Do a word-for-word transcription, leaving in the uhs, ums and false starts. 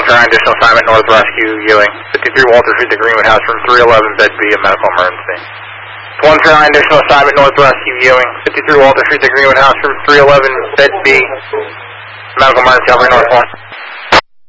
for nine additional assignment, North Rescue, Ewing. fifty-three Walter Street to Greenwood House, room three eleven, bed B, a medical emergency. one for nine additional assignment, North Rescue, Ewing. fifty-three Walter Street to Greenwood House, room three eleven, bed B, medical emergency, over North one.